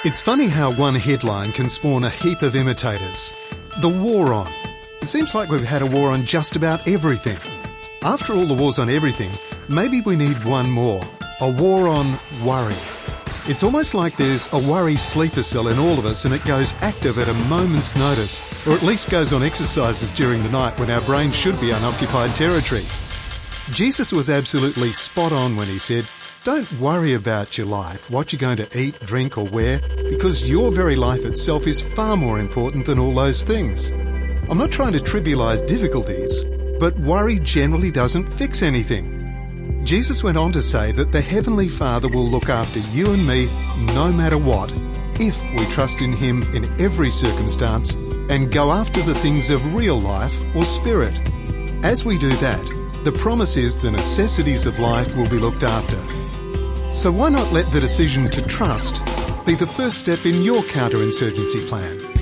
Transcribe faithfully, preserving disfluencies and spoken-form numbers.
It's funny how one headline can spawn a heap of imitators. The war on. It seems like we've had a war on just about everything. After all the wars on everything, maybe we need one more. A war on worry. It's almost like there's a worry sleeper cell in all of us, and it goes active at a moment's notice, or at least goes on exercises during the night when our brain should be unoccupied territory. Jesus was absolutely spot on when he said, don't worry about your life, what you're going to eat, drink or wear, because your very life itself is far more important than all those things. I'm not trying to trivialise difficulties, but worry generally doesn't fix anything. Jesus went on to say that the Heavenly Father will look after you and me no matter what, if we trust in Him in every circumstance and go after the things of real life or spirit. As we do that, the promise is the necessities of life will be looked after. So why not let the decision to trust be the first step in your counterinsurgency plan?